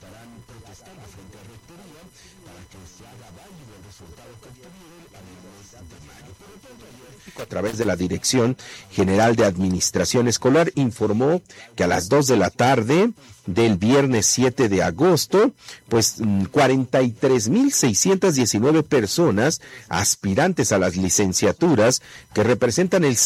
estarán protestando frente a Rectoría para que se haga válido el resultado que obtuvieron en el mes de mayo. Por lo tanto, ayer, a través de la Dirección General de Administración Escolar, informó que a las 2 de la tarde del viernes 7 de agosto, pues 43,619 personas aspirantes a las licenciaturas, que representan el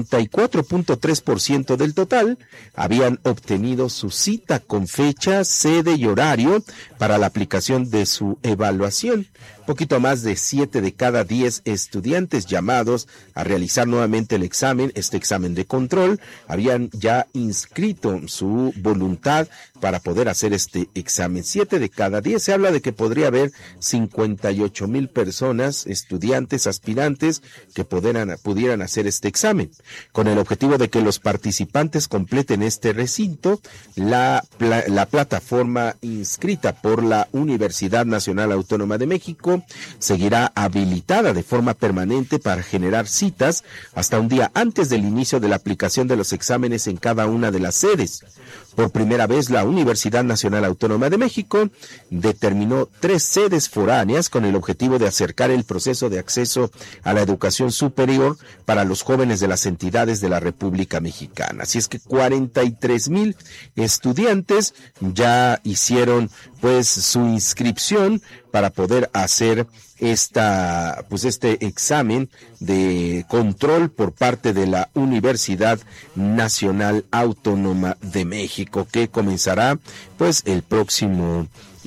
74.3% del total, habían obtenido su cita con fecha, sede y horario para la aplicación de su evaluación. Poquito más de 7 de cada 10 estudiantes llamados a realizar nuevamente el examen, este examen de control, habían ya inscrito su voluntad para poder hacer este examen. 7 de cada 10, se habla de que podría haber 58,000 personas, estudiantes, aspirantes, que pudieran hacer este examen. Con el objetivo de que los participantes completen este recinto, la plataforma inscrita por la Universidad Nacional Autónoma de México seguirá habilitada de forma permanente para generar citas hasta un día antes del inicio de la aplicación de los exámenes en cada una de las sedes. Por primera vez, la Universidad Nacional Autónoma de México determinó 3 sedes foráneas con el objetivo de acercar el proceso de acceso a la educación superior para los jóvenes de las entidades de la República Mexicana. Así es que 43,000 estudiantes ya hicieron pues su inscripción para poder hacer este examen de control por parte de la Universidad Nacional Autónoma de México, que comenzará pues el próximo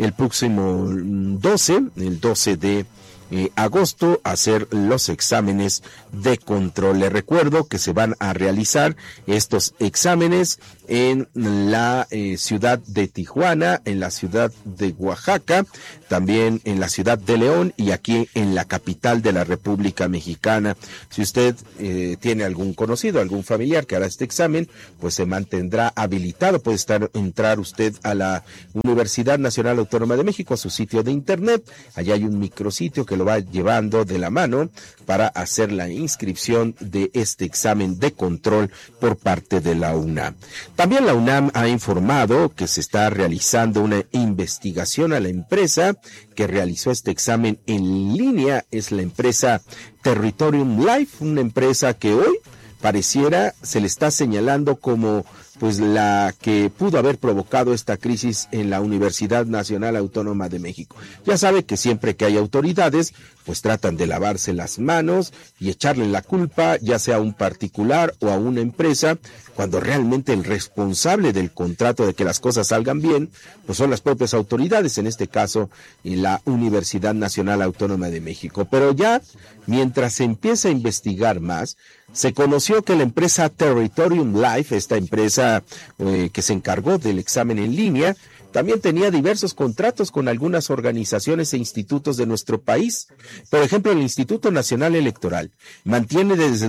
12 de agosto, hacer los exámenes de control. Les recuerdo que se van a realizar estos exámenes en la ciudad de Tijuana, en la ciudad de Oaxaca, también en la ciudad de León y aquí en la capital de la República Mexicana. Si usted tiene algún conocido, algún familiar que hará este examen, pues se mantendrá habilitado. Puede entrar usted a la Universidad Nacional Autónoma de México, a su sitio de internet. Allá hay un micrositio que lo va llevando de la mano para hacer la inscripción de este examen de control por parte de la UNAM. También la UNAM ha informado que se está realizando una investigación a la empresa que realizó este examen en línea. Es la empresa Territorium Life, una empresa que hoy pareciera se le está señalando como pues la que pudo haber provocado esta crisis en la Universidad Nacional Autónoma de México. Ya sabe que siempre que hay autoridades, pues tratan de lavarse las manos y echarle la culpa, ya sea a un particular o a una empresa, cuando realmente el responsable del contrato de que las cosas salgan bien, pues son las propias autoridades, en este caso la Universidad Nacional Autónoma de México. Pero ya, mientras se empieza a investigar más, se conoció que la empresa Territorium Life, esta empresa que se encargó del examen en línea, también tenía diversos contratos con algunas organizaciones e institutos de nuestro país. Por ejemplo, el Instituto Nacional Electoral mantiene desde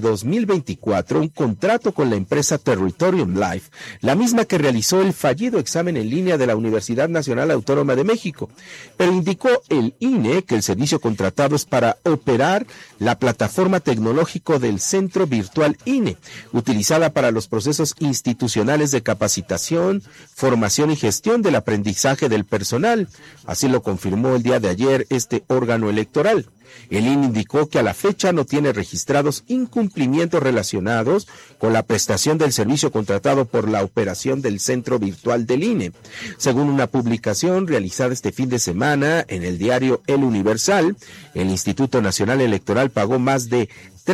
2024 un contrato con la empresa Territorium Life, la misma que realizó el fallido examen en línea de la Universidad Nacional Autónoma de México. Pero indicó el INE que el servicio contratado es para operar la plataforma tecnológica del Centro Virtual INE, utilizada para los procesos institucionales de capacitación, formación y gestión del aprendizaje del personal. Así lo confirmó el día de ayer este órgano electoral. El INE indicó que a la fecha no tiene registrados incumplimientos relacionados con la prestación del servicio contratado por la operación del centro virtual del INE. Según una publicación realizada este fin de semana en el diario El Universal, el Instituto Nacional Electoral pagó más de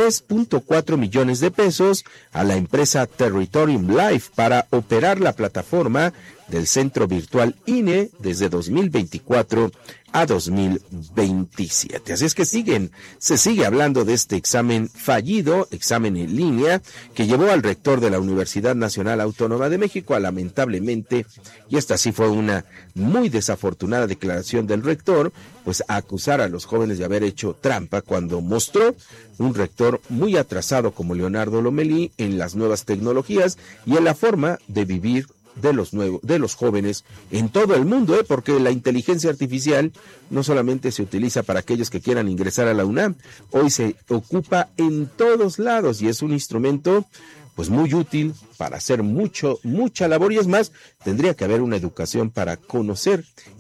3.4 millones de pesos a la empresa Territorium Life para operar la plataforma del centro virtual INE desde 2024 a 2027. Así es que se sigue hablando de este examen fallido, examen en línea, que llevó al rector de la Universidad Nacional Autónoma de México a lamentablemente, y esta sí fue una muy desafortunada declaración del rector, pues a acusar a los jóvenes de haber hecho trampa cuando mostró un rector muy atrasado como Leonardo Lomelí en las nuevas tecnologías y en la forma de vivir de los jóvenes en todo el mundo, porque la inteligencia artificial no solamente se utiliza para aquellos que quieran ingresar a la UNAM, hoy se ocupa en todos lados y es un instrumento pues muy útil para hacer mucha labor, y es más, tendría que haber una educación para conocer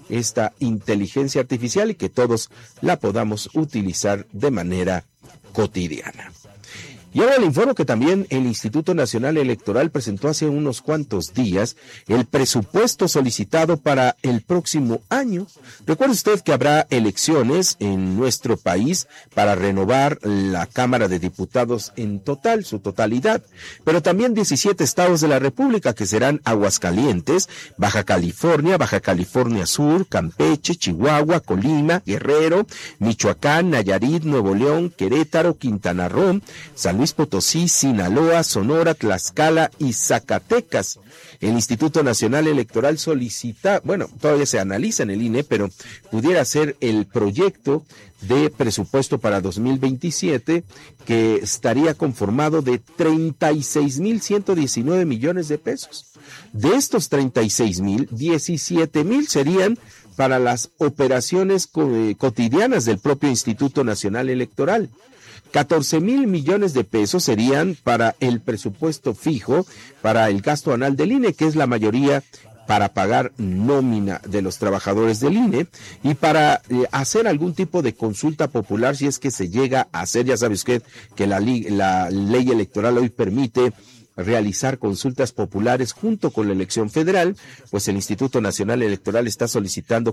esta inteligencia artificial y que todos la podamos utilizar de manera cotidiana. Y ahora le informo que también el Instituto Nacional Electoral presentó hace unos cuantos días el presupuesto solicitado para el próximo año. Recuerde usted que habrá elecciones en nuestro país para renovar la Cámara de Diputados en total, su totalidad, pero también 17 estados de la República que serán Aguascalientes, Baja California Sur, Campeche, Chihuahua, Colima, Guerrero, Michoacán, Nayarit, Nuevo León, Querétaro, Quintana Roo, San Luis Potosí, Sinaloa, Sonora, Tlaxcala y Zacatecas. El Instituto Nacional Electoral solicita, todavía se analiza en el INE, pero pudiera ser el proyecto de presupuesto para 2027 que estaría conformado de 36,119 millones de pesos. De estos 36,000, 17,000 serían para las operaciones cotidianas del propio Instituto Nacional Electoral. 14,000 millones de pesos serían para el presupuesto fijo, para el gasto anual del INE, que es la mayoría para pagar nómina de los trabajadores del INE y para hacer algún tipo de consulta popular si es que se llega a hacer. Ya sabe usted que la ley electoral hoy permite realizar consultas populares junto con la elección federal, pues el Instituto Nacional Electoral está solicitando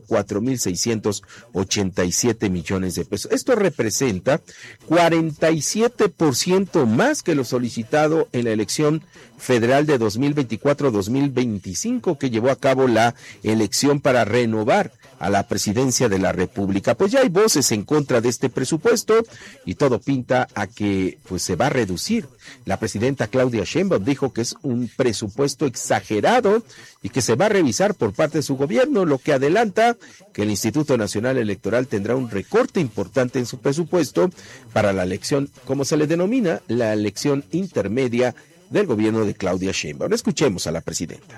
4,687 millones de pesos. Esto representa 47% más que lo solicitado en la elección federal de 2024-2025, que llevó a cabo la elección para renovar a la presidencia de la República. Pues ya hay voces en contra de este presupuesto y todo pinta a que pues se va a reducir. La presidenta Claudia Sheinbaum dijo que es un presupuesto exagerado y que se va a revisar por parte de su gobierno, lo que adelanta que el Instituto Nacional Electoral tendrá un recorte importante en su presupuesto para la elección, como se le denomina, la elección intermedia del gobierno de Claudia Sheinbaum. Escuchemos a la presidenta.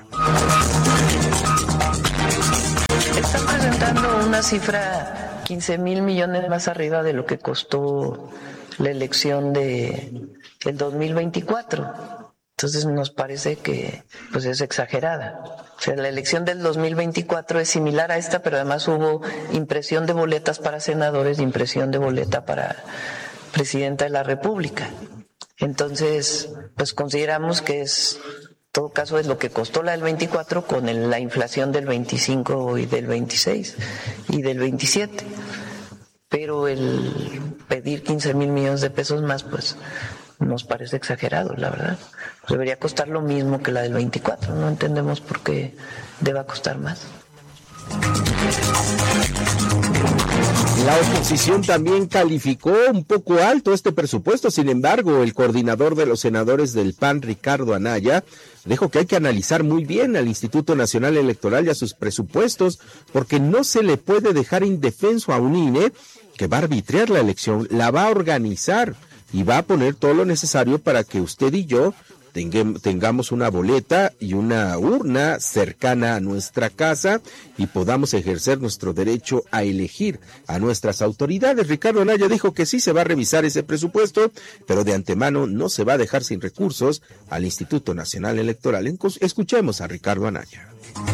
Están presentando una cifra 15,000 millones más arriba de lo que costó la elección del 2024. Entonces nos parece que pues es exagerada. O sea, la elección del 2024 es similar a esta, pero además hubo impresión de boletas para senadores, impresión de boleta para presidenta de la República. Entonces, pues consideramos que es, en todo caso, es lo que costó la del 24 con la inflación del 25 y del 26 y del 27. Pero el pedir 15,000 millones de pesos más, pues nos parece exagerado, la verdad. Debería costar lo mismo que la del 24. No entendemos por qué deba costar más. La oposición también calificó un poco alto este presupuesto. Sin embargo, el coordinador de los senadores del PAN, Ricardo Anaya, dijo que hay que analizar muy bien al Instituto Nacional Electoral y a sus presupuestos, porque no se le puede dejar indefenso a un INE que va a arbitrar la elección, la va a organizar y va a poner todo lo necesario para que usted y yo tengamos una boleta y una urna cercana a nuestra casa y podamos ejercer nuestro derecho a elegir a nuestras autoridades. Ricardo Anaya dijo que sí se va a revisar ese presupuesto, pero de antemano no se va a dejar sin recursos al Instituto Nacional Electoral. Escuchemos a Ricardo Anaya.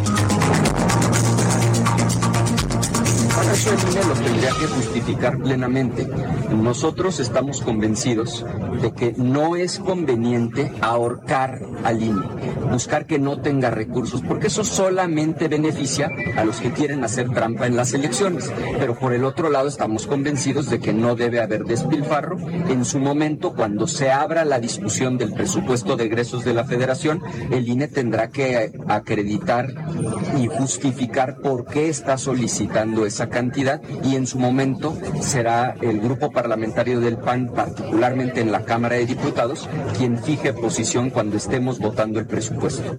Para eso el INE lo tendría que justificar plenamente. Nosotros estamos convencidos de que no es conveniente ahorcar al INE, buscar que no tenga recursos, porque eso solamente beneficia a los que quieren hacer trampa en las elecciones. Pero por el otro lado estamos convencidos de que no debe haber despilfarro. En su momento, cuando se abra la discusión del presupuesto de egresos de la Federación, el INE tendrá que acreditar y justificar por qué está solicitando esa cantidad, y en su momento será el grupo parlamentario del PAN, particularmente en la Cámara de Diputados, quien fije posición cuando estemos votando el presupuesto.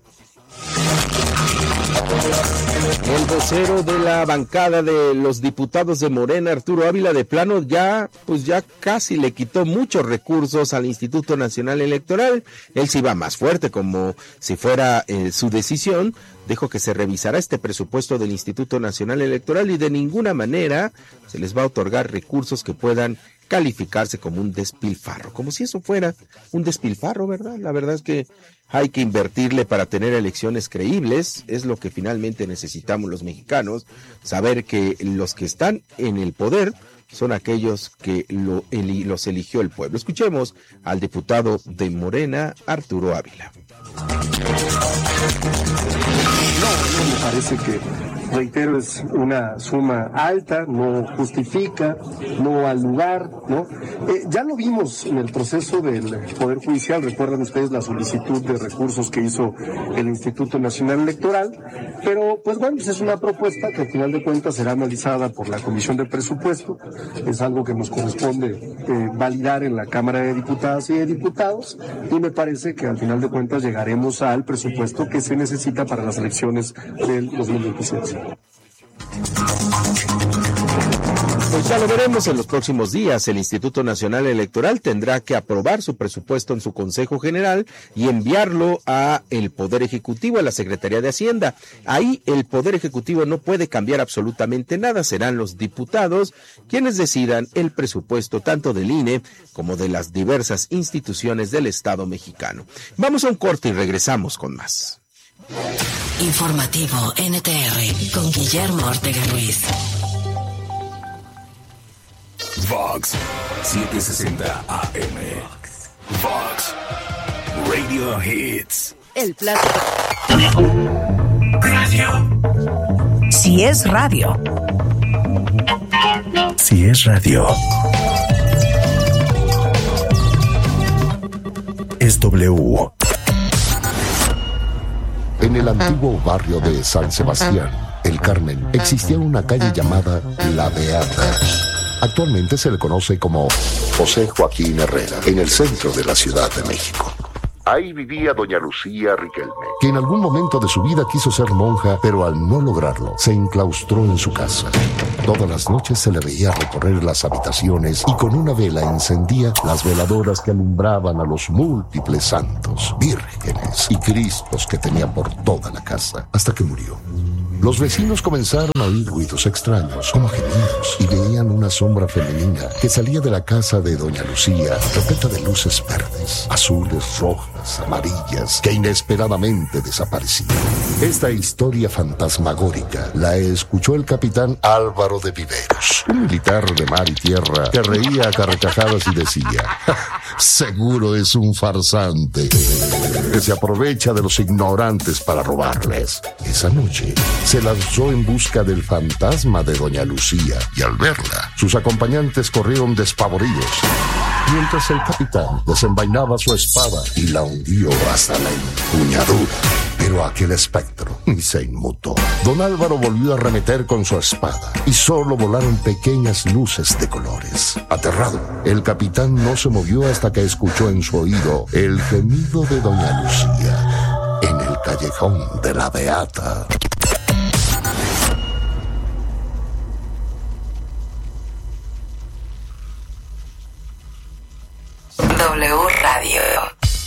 El vocero de la bancada de los diputados de Morena, Arturo Ávila, de plano ya casi le quitó muchos recursos al Instituto Nacional Electoral. Él sí va más fuerte, como si fuera su decisión. Dijo que se revisará este presupuesto del Instituto Nacional Electoral y de ninguna manera se les va a otorgar recursos que puedan calificarse como un despilfarro, como si eso fuera un despilfarro, ¿verdad? La verdad es que hay que invertirle para tener elecciones creíbles, es lo que finalmente necesitamos los mexicanos, saber que los que están en el poder son aquellos que los eligió el pueblo. Escuchemos al diputado de Morena, Arturo Ávila. No, me parece que, reitero, es una suma alta, no justifica, no al lugar, ¿no? Ya lo vimos en el proceso del Poder Judicial, recuerdan ustedes la solicitud de recursos que hizo el Instituto Nacional Electoral, pero pues bueno, pues es una propuesta que al final de cuentas será analizada por la Comisión de Presupuesto, es algo que nos corresponde validar en la Cámara de Diputadas y de Diputados, y me parece que al final de cuentas llegaremos al presupuesto que se necesita para las elecciones del 2027. Pues ya lo veremos en los próximos días. El Instituto Nacional Electoral tendrá que aprobar su presupuesto en su Consejo General y enviarlo a el Poder Ejecutivo, a la Secretaría de Hacienda. Ahí el Poder Ejecutivo no puede cambiar absolutamente nada. Serán los diputados quienes decidan el presupuesto tanto del INE como de las diversas instituciones del Estado mexicano. Vamos a un corte y regresamos con más. Informativo NTR con Guillermo Ortega Ruiz. Vox 760 AM. Vox Radio Hits. El plato. Radio. Si es radio. Si es radio. Es W. En el antiguo barrio de San Sebastián, El Carmen, existía una calle llamada La Beata. Actualmente se le conoce como José Joaquín Herrera, en el centro de la Ciudad de México. Ahí vivía doña Lucía Riquelme, que en algún momento de su vida quiso ser monja, pero al no lograrlo, se enclaustró en su casa. Todas las noches se le veía recorrer las habitaciones y con una vela encendía las veladoras que alumbraban a los múltiples santos, vírgenes y cristos que tenía por toda la casa, hasta que murió. Los vecinos comenzaron a oír ruidos extraños, como gemidos, y veían una sombra femenina que salía de la casa de doña Lucía, repleta de luces verdes, azules, rojas, amarillas, que inesperadamente desaparecían. Esta historia fantasmagórica la escuchó el capitán Álvaro de Viveros, un militar de mar y tierra que reía a carcajadas y decía: seguro es un farsante que se aprovecha de los ignorantes para robarles. Esa noche se lanzó en busca del fantasma de doña Lucía y al verla, sus acompañantes corrieron despavoridos, mientras el capitán desenvainaba su espada y la hundió hasta la empuñadura. Pero aquel espectro ni se inmutó. Don Álvaro volvió a arremeter con su espada y solo volaron pequeñas luces de colores. Aterrado, el capitán no se movió hasta que escuchó en su oído el gemido de doña Lucía en el callejón de la Beata. W Radio.